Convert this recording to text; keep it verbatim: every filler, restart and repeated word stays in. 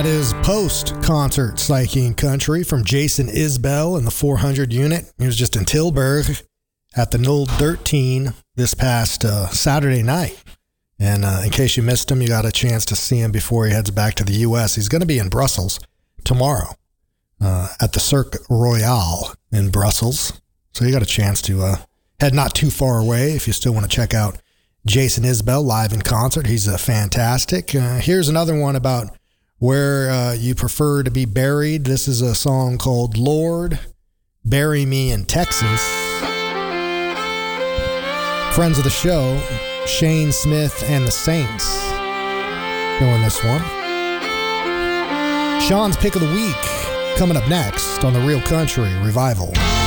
That is post-concert Psyche Country from Jason Isbell and the four hundred unit. He was just in Tilburg at the Null thirteen this past uh, Saturday night. And uh, in case you missed him, you got a chance to see him before he heads back to the U S. He's going to be in Brussels tomorrow uh, at the Cirque Royale in Brussels. So you got a chance to uh, head not too far away if you still want to check out Jason Isbell live in concert. He's uh, fantastic. Uh, here's another one about where uh, you prefer to be buried. This is a song called Lord, Bury Me in Texas. Friends of the show, Shane Smith and the Saints doing this one. Sean's Pick of the Week coming up next on the Real Country Revival.